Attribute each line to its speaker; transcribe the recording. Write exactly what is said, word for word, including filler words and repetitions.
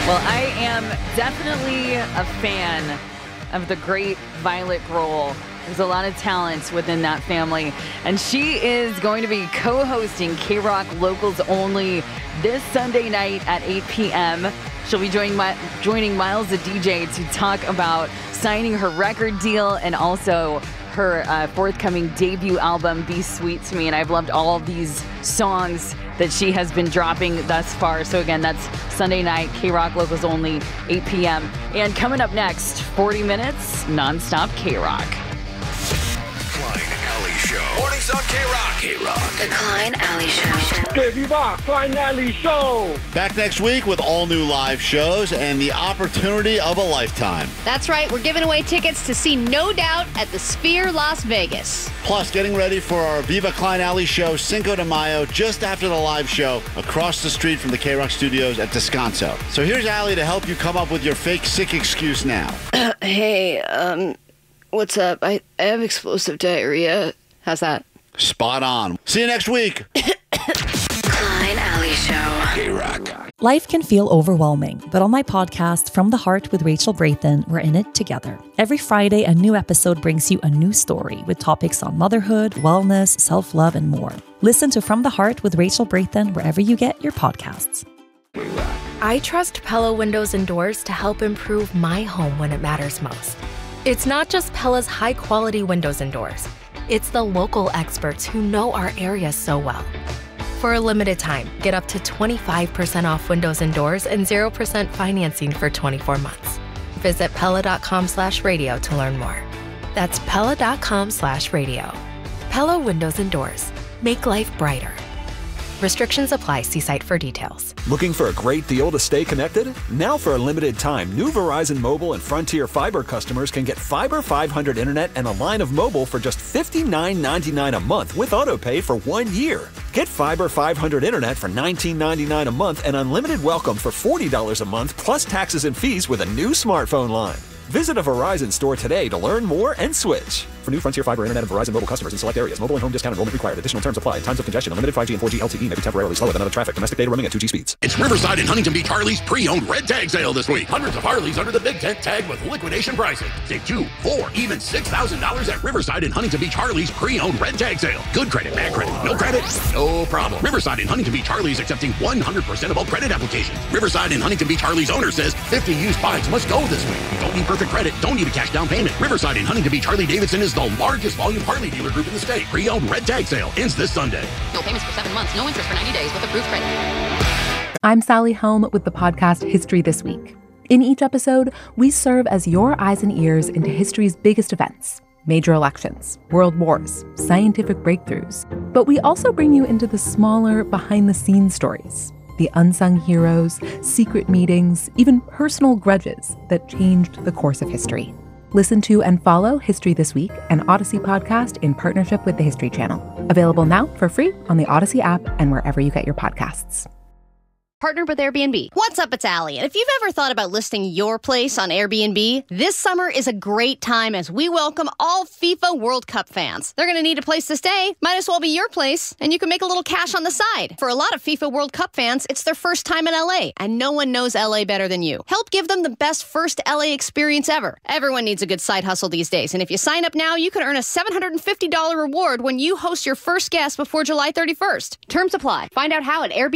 Speaker 1: Well, I am definitely a fan of the great Violet Grohl. There's a lot of talent within that family. And she is going to be co-hosting K-Rock Locals Only this Sunday night at eight p.m. She'll be joining, my, joining Miles the D J to talk about signing her record deal and also her uh, forthcoming debut album, Be Sweet to Me. And I've loved all of these songs that she has been dropping thus far. So again, that's Sunday night, K-Rock Locals Only, eight p.m. And coming up next, forty minutes, nonstop K-Rock.
Speaker 2: Klein Alley Show. Mornings on K-Rock. K-Rock.
Speaker 3: The Klein Alley Show.
Speaker 4: K-Rock, Klein Alley Show.
Speaker 5: Back next week with all new live shows and the opportunity of a lifetime.
Speaker 6: That's right. We're giving away tickets to see No Doubt at the Sphere Las Vegas.
Speaker 5: Plus, getting ready for our Viva Klein Alley Show Cinco de Mayo just after the live show across the street from the K-Rock studios at Descanso. So here's Allie to help you come up with your fake sick excuse now.
Speaker 6: Hey, um, what's up? I, I have explosive diarrhea. How's that?
Speaker 5: Spot on. See you next week.
Speaker 3: Klein Alley Show.
Speaker 2: K-Rock.
Speaker 7: Life can feel overwhelming, but on my podcast, From the Heart with Rachel Brathen, we're in it together. Every Friday, a new episode brings you a new story with topics on motherhood, wellness, self-love, and more. Listen to From the Heart with Rachel Brathen wherever you get your podcasts.
Speaker 8: I trust Pella Windows and Doors to help improve my home when it matters most. It's not just Pella's high-quality windows and doors. It's the local experts who know our area so well. For a limited time, get up to twenty-five percent off windows and doors and zero percent financing for twenty-four months. Visit Pella.com slash radio to learn more. That's Pella.com slash radio. Pella Windows and Doors. Make life brighter. Restrictions apply. See site for details.
Speaker 9: Looking for a great deal to stay connected? Now for a limited time, new Verizon Mobile and Frontier Fiber customers can get Fiber five hundred internet and a line of mobile for just fifty-nine ninety-nine a month with autopay for one year. Get Fiber five hundred internet for nineteen ninety-nine a month and unlimited welcome for forty dollars a month plus taxes and fees with a new smartphone line. Visit a Verizon store today to learn more and switch. For new Frontier Fiber internet and Verizon Mobile customers in select areas, mobile and home discount enrollment required. Additional terms apply. Times of congestion. Unlimited five G and four G L T E may be temporarily slower than other traffic. Domestic data roaming at two G speeds.
Speaker 2: It's Riverside and Huntington Beach Harley's pre-owned red tag sale this week. Hundreds of Harleys under the big tent tag with liquidation pricing. Save two, four, even six thousand dollars at Riverside and Huntington Beach Harley's pre-owned red tag sale. Good credit, bad credit, no credit, no problem. Riverside and Huntington Beach Harley's accepting one hundred percent of all credit applications. Riverside and Huntington Beach Harley's owner says fifty used bikes must go this week. You don't need perfect credit, don't need a cash down payment. Riverside and Huntington Beach Harley Davidson is the largest volume Harley dealer group in the state. Pre-owned red tag sale ends this Sunday.
Speaker 10: No payments for seven months, no interest for ninety days with approved credit.
Speaker 11: I'm Sally Helm with the podcast History This Week. In each episode, we serve as your eyes and ears into history's biggest events, major elections, world wars, scientific breakthroughs. But we also bring you into the smaller, behind-the-scenes stories, the unsung heroes, secret meetings, even personal grudges that changed the course of history. Listen to and follow History This Week, an Odyssey podcast in partnership with the History Channel. Available now for free on the Odyssey app and wherever you get your podcasts.
Speaker 6: Partnered with Airbnb. What's up, it's Allie. And if you've ever thought about listing your place on Airbnb, this summer is a great time as we welcome all FIFA World Cup fans. They're going to need a place to stay. Might as well be your place, and you can make a little cash on the side. For a lot of FIFA World Cup fans, it's their first time in L A, and no one knows L A better than you. Help give them the best first L A experience ever. Everyone needs a good side hustle these days, and if you sign up now, you can earn a seven hundred fifty dollars reward when you host your first guest before July thirty-first. Terms apply. Find out how at Airbnb.